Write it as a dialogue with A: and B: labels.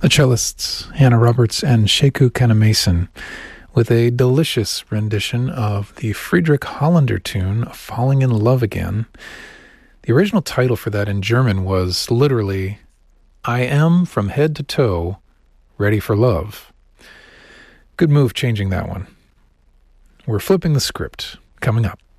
A: The cellists Hannah Roberts and Sheku Kanamason with a delicious rendition of the Friedrich Hollander tune, Falling in Love Again. The original title for that in German was literally, I am from head to toe ready for love. Good move changing that one. We're flipping the script coming up.